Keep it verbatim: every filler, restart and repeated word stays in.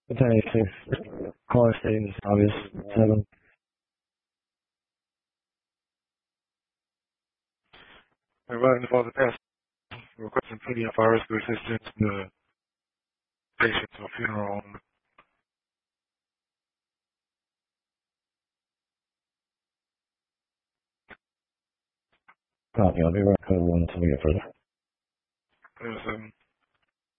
ten eighty-six. Caller status obvious. seven. Providing the father pass, requesting plenty of our rescue assistance in the patient to a funeral home. Copy. I'll be right code one until we get further. There's, um,